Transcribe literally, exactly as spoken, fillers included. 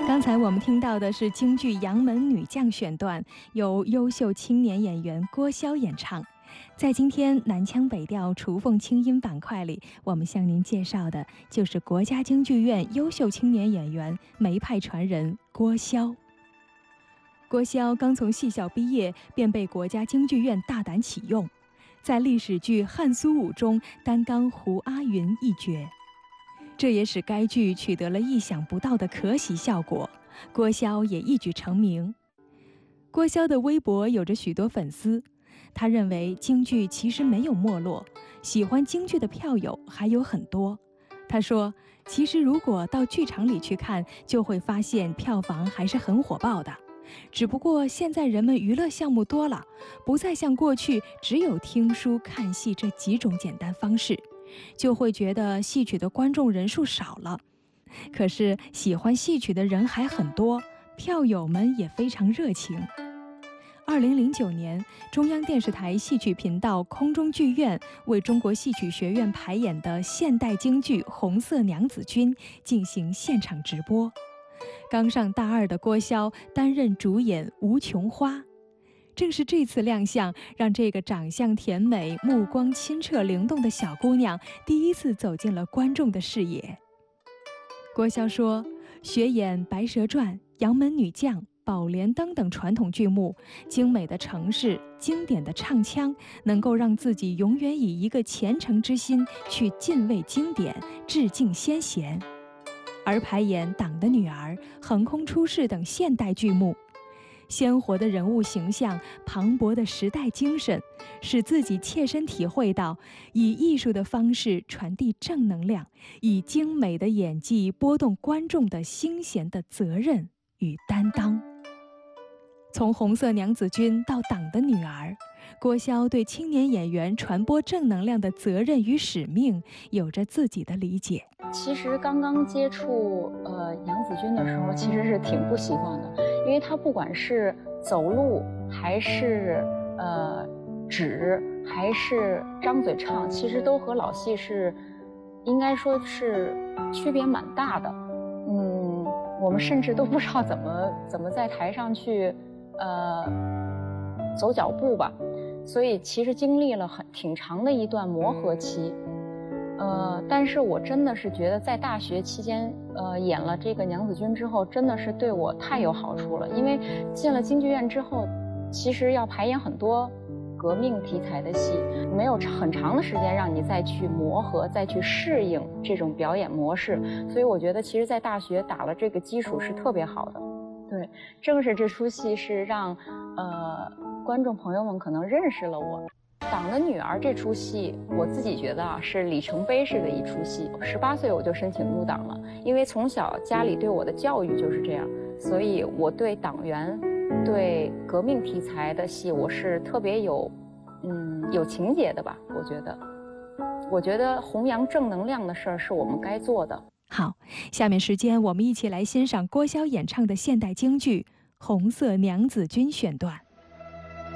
刚才我们听到的是京剧《杨门女将》选段，由优秀青年演员郭霄演唱。在今天南腔北调雏凤清音板块里，我们向您介绍的就是国家京剧院优秀青年演员梅派传人郭霄。郭霄刚从戏校毕业，便被国家京剧院大胆启用，在历史剧《汉苏武》中担纲胡阿云一角。这也使该剧取得了意想不到的可喜效果，郭霄也一举成名。郭霄的微博有着许多粉丝，他认为京剧其实没有没落，喜欢京剧的票友还有很多。他说，其实如果到剧场里去看，就会发现票房还是很火爆的，只不过现在人们娱乐项目多了，不再像过去只有听书看戏这几种简单方式，就会觉得戏曲的观众人数少了。可是喜欢戏曲的人还很多，票友们也非常热情。二零零九年，中央电视台戏曲频道空中剧院为中国戏曲学院排演的现代京剧《红色娘子军》进行现场直播。刚上大二的郭霄担任主演吴琼花。正是这次亮相，让这个长相甜美、目光清澈灵动的小姑娘第一次走进了观众的视野。郭霄说，学演《白蛇传》《杨门女将》《宝莲灯》等传统剧目，精美的程式、经典的唱腔，能够让自己永远以一个虔诚之心去敬畏经典、致敬先贤。而排演《党的女儿》《横空出世》等现代剧目，鲜活的人物形象，磅礴的时代精神，使自己切身体会到以艺术的方式传递正能量，以精美的演技拨动观众的心弦的责任与担当。从《红色娘子军》到《党的女儿》，郭霄对青年演员传播正能量的责任与使命有着自己的理解。 其实刚刚接触呃娘子军的时候，其实是挺不习惯的，因为他不管是走路还是呃指还是张嘴唱，其实都和老戏是应该说是区别蛮大的。嗯，我们甚至都不知道怎么怎么在台上去呃走脚步吧，所以其实经历了很挺长的一段磨合期。呃，但是我真的是觉得在大学期间，呃，演了这个娘子军之后，真的是对我太有好处了。因为进了京剧院之后，其实要排演很多革命题材的戏，没有很长的时间让你再去磨合、再去适应这种表演模式。所以我觉得，其实，在大学打了这个基础是特别好的。对，正是这出戏是让呃观众朋友们可能认识了我。《党的女儿》这出戏，我自己觉得啊是里程碑式的一出戏。十八岁我就申请入党了，因为从小家里对我的教育就是这样，所以我对党员、对革命题材的戏，我是特别有，嗯，有情节的吧。我觉得，我觉得弘扬正能量的事儿是我们该做的。 好，下面时间我们一起来欣赏郭霄演唱的现代京剧《红色娘子军》选段。